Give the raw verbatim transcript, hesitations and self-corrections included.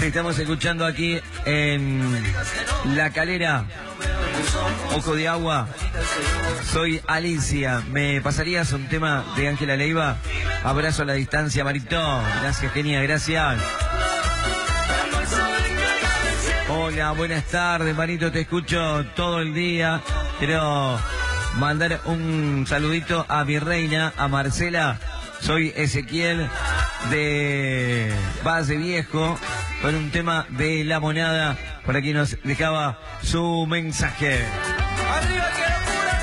Te estamos escuchando aquí en La Calera, Ojo de Agua. Soy Alicia. ¿Me pasarías un tema de Ángela Leiva? Abrazo a la distancia, Marito. Gracias, genia, gracias. Hola, buenas tardes, Marito. Te escucho todo el día. Quiero mandar un saludito a mi reina, a Marcela. Soy Ezequiel de Valle Viejo, con un tema de La Monada, para quien nos dejaba su mensaje. ¡Arriba!